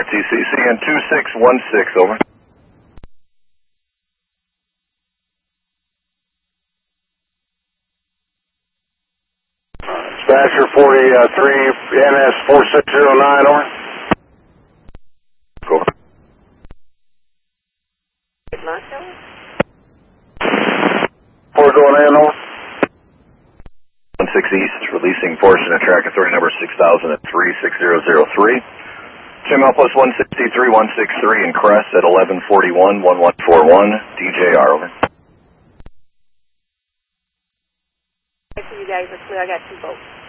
RTC, CN 2616, over. Dispatcher 43, NS 4609, over. Over. We're going in, over. 16 East, releasing portion of track authority number 6003-6003. Chimel plus 163-163 and Crest at 1141-1141, DJR, over. You guys are clear, I got 2 boats.